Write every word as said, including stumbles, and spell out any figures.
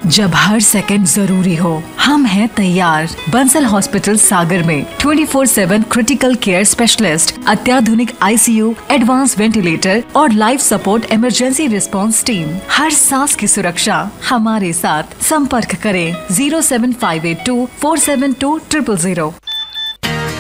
जब हर सेकंड जरूरी हो, हम हैं तैयार। बंसल हॉस्पिटल सागर में चौबीस सात क्रिटिकल केयर स्पेशलिस्ट, अत्याधुनिक आईसीयू, एडवांस वेंटिलेटर और life support emergency response team. हर सांस की सुरक्षा हमारे साथ। संपर्क करें zero seven five eight to four seven to triple zero.